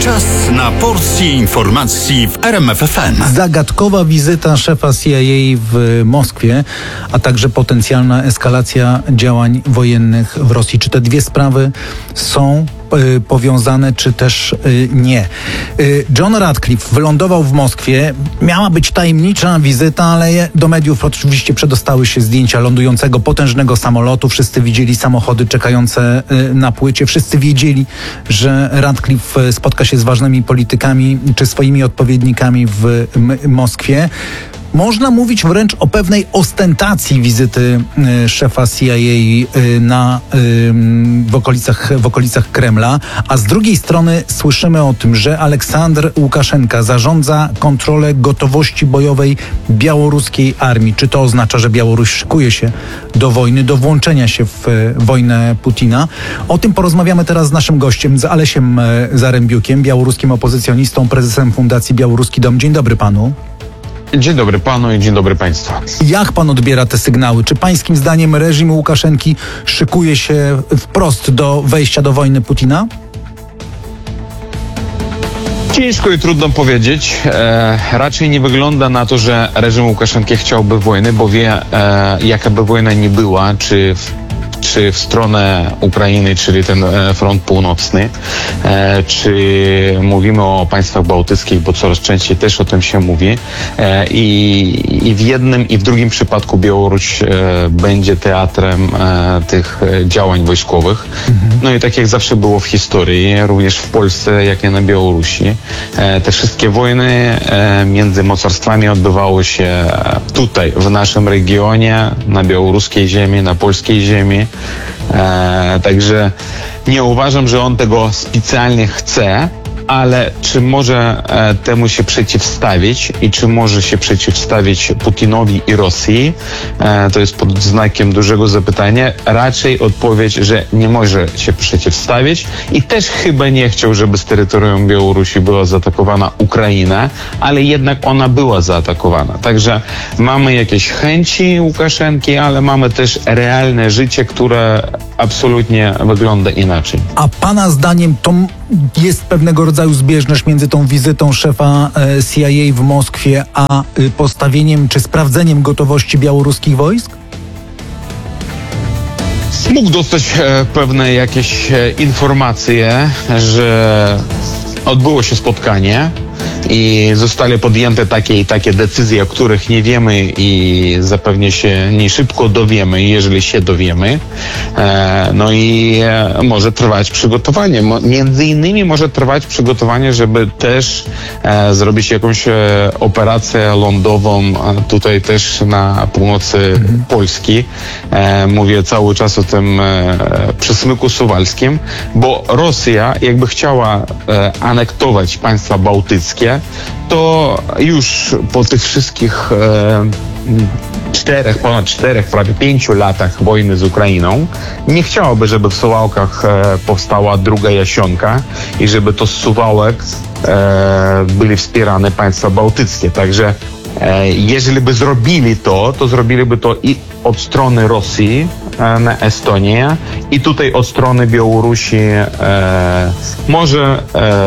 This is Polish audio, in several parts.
Czas na porcję informacji w RMF FM. Zagadkowa wizyta szefa CIA w Moskwie, a także potencjalna eskalacja działań wojennych w Rosji. Czy te dwie sprawy są powiązane, czy też nie? John Ratcliffe wylądował w Moskwie. Miała być tajemnicza wizyta, ale do mediów oczywiście przedostały się zdjęcia lądującego potężnego samolotu. Wszyscy widzieli samochody czekające na płycie. Wszyscy wiedzieli, że Ratcliffe spotka się z ważnymi politykami czy swoimi odpowiednikami w Moskwie. Można mówić wręcz o pewnej ostentacji wizyty szefa CIA w okolicach Kremla, a z drugiej strony słyszymy o tym, że Aleksandr Łukaszenka zarządza kontrolę gotowości bojowej białoruskiej armii. Czy to oznacza, że Białoruś szykuje się do wojny, do włączenia się w wojnę Putina? O tym porozmawiamy teraz z naszym gościem, z Alesiem Zarembiukiem, białoruskim opozycjonistą, prezesem Fundacji Białoruski Dom. Dzień dobry panu. Dzień dobry panu i dzień dobry państwu. Jak pan odbiera te sygnały? Czy pańskim zdaniem reżim Łukaszenki szykuje się wprost do wejścia do wojny Putina? Ciężko i trudno powiedzieć. Raczej nie wygląda na to, że reżim Łukaszenki chciałby wojny, bo wie, jaka by wojna nie była, czy w stronę Ukrainy, czyli ten front północny, czy mówimy o państwach bałtyckich, bo coraz częściej też o tym się mówi. I w jednym i w drugim przypadku Białoruś będzie teatrem tych działań wojskowych. No i tak jak zawsze było w historii, również w Polsce, jak i na Białorusi. Te wszystkie wojny między mocarstwami odbywały się tutaj, w naszym regionie, na białoruskiej ziemi, na polskiej ziemi. Także nie uważam, że on tego specjalnie chce, ale czy może temu się przeciwstawić i czy może się przeciwstawić Putinowi i Rosji, to jest pod znakiem dużego zapytania. Raczej odpowiedź, że nie może się przeciwstawić i też chyba nie chciał, żeby z terytorium Białorusi była zaatakowana Ukraina, ale jednak ona była zaatakowana. Także mamy jakieś chęci Łukaszenki, ale mamy też realne życie, które absolutnie wygląda inaczej. A pana zdaniem to jest pewnego rodzaju zbieżność między tą wizytą szefa CIA w Moskwie, a postawieniem czy sprawdzeniem gotowości białoruskich wojsk? Mógł dostać pewne jakieś informacje, że odbyło się spotkanie i zostały podjęte takie i takie decyzje, o których nie wiemy i zapewne się nie szybko dowiemy, jeżeli się dowiemy. No i może trwać przygotowanie. Między innymi może trwać przygotowanie, żeby też zrobić jakąś operację lądową tutaj też na północy Polski. Mówię cały czas o tym przesmyku suwalskim, bo Rosja jakby chciała anektować państwa bałtyckie, to już po tych wszystkich ponad 4, prawie 5 latach wojny z Ukrainą nie chciałoby, żeby w Suwałkach powstała druga Jasionka i żeby to z Suwałek byli wspierane państwa bałtyckie. Także jeżeli by zrobili to zrobiliby to i od strony Rosji na Estonię i tutaj od strony Białorusi może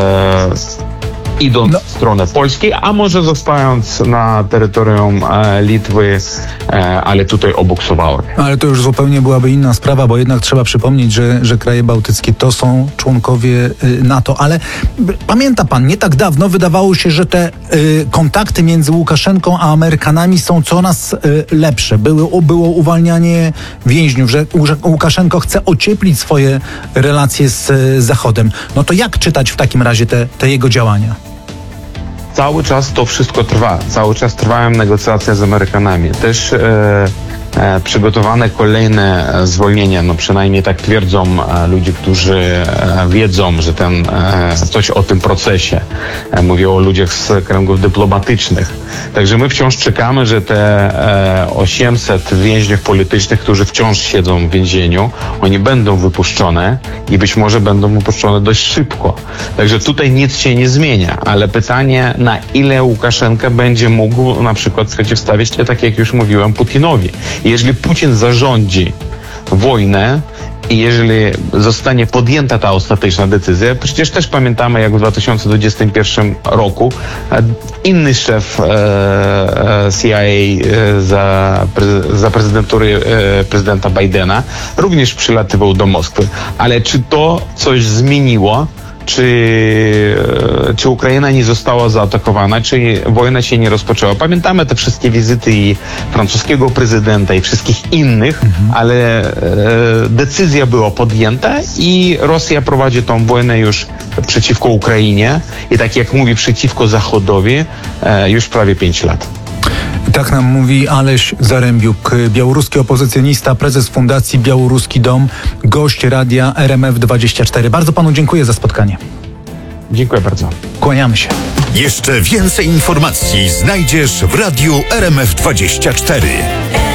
idąc w stronę Polski, a może zostając na terytorium Litwy, ale tutaj obok Suwałek. Ale to już zupełnie byłaby inna sprawa, bo jednak trzeba przypomnieć, że kraje bałtyckie to są członkowie NATO. Ale pamięta pan, nie tak dawno wydawało się, że te kontakty między Łukaszenką a Amerykanami są coraz lepsze. Było uwalnianie więźniów, że Łukaszenko chce ocieplić swoje relacje z Zachodem. No to jak czytać w takim razie te jego działania? Cały czas to wszystko trwa. Cały czas trwają negocjacje z Amerykanami. Też przygotowane kolejne zwolnienia, no przynajmniej tak twierdzą ludzie, którzy wiedzą, że coś o tym procesie. Mówię o ludziach z kręgów dyplomatycznych. Także my wciąż czekamy, że te 800 więźniów politycznych, którzy wciąż siedzą w więzieniu, oni będą wypuszczone i być może będą wypuszczone dość szybko. Także tutaj nic się nie zmienia, ale pytanie, na ile Łukaszenka będzie mógł na przykład przeciwstawić się, tak jak już mówiłem, Putinowi. Jeżeli Putin zarządzi wojnę I jeżeli zostanie podjęta ta ostateczna decyzja, przecież też pamiętamy, jak w 2021 roku inny szef CIA za prezydentury prezydenta Bidena również przylatywał do Moskwy. Ale czy to coś zmieniło? Czy Ukraina nie została zaatakowana, czy wojna się nie rozpoczęła. Pamiętamy te wszystkie wizyty i francuskiego prezydenta i wszystkich innych, ale decyzja była podjęta i Rosja prowadzi tą wojnę już przeciwko Ukrainie i tak jak mówi, przeciwko Zachodowi już prawie 5 lat. Tak nam mówi Aleś Zarębiuk, białoruski opozycjonista, prezes Fundacji Białoruski Dom, gość radia RMF24. Bardzo panu dziękuję za spotkanie. Dziękuję bardzo. Kłaniamy się. Jeszcze więcej informacji znajdziesz w radiu RMF24.